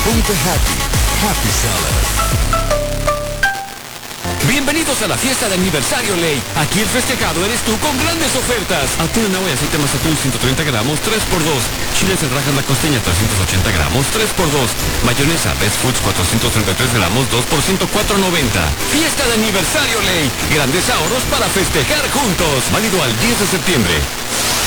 Ponte happy. Happy Seller. Bienvenidos a la fiesta de aniversario Ley. Aquí el festejado eres tú con grandes ofertas. Atún en agua y aceite Mazatún 130 gramos, 3x2. Chiles en rajas la costeña 380 gramos, 3x2. Mayonesa Best Foods 433 gramos, 2 por 104.90. Fiesta de aniversario Ley. Grandes ahorros para festejar juntos. Válido al 10 de septiembre.